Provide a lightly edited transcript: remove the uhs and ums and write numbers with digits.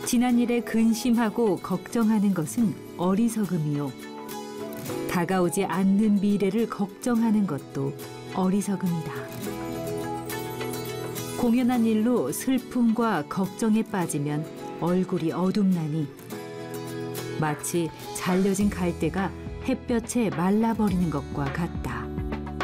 지난 일에 근심하고 걱정하는 것은 어리석음이요. 다가오지 않는 미래를 걱정하는 것도 어리석음이다. 공연한 일로 슬픔과 걱정에 빠지면 얼굴이 어둡나니 마치 잘려진 갈대가 햇볕에 말라버리는 것과 같다.